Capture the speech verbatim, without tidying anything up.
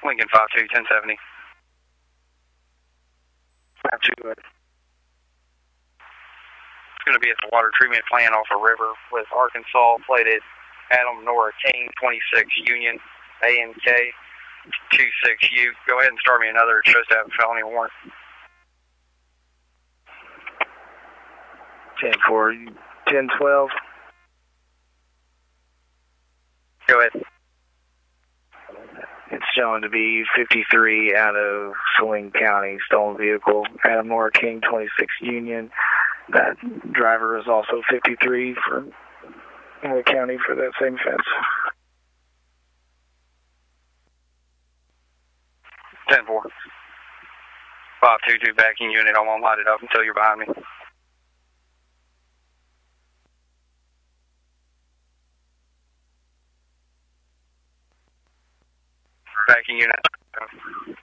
Lincoln five two, ten seventy. five two, good. It's going to be at the water treatment plant off a river with Arkansas plated Adam Nora King twenty-six Union A N K twenty-six U. Go ahead and start me another. It shows to have a felony warrant. ten four, ten twelve. Go ahead. It's shown to be fifty-three out of Saline County, stolen vehicle, Adam Nora King twenty-six Union. That driver is also fifty-three for the county for that same offense. ten four. five two two backing unit. I won't light it up until you're behind me. Backing unit.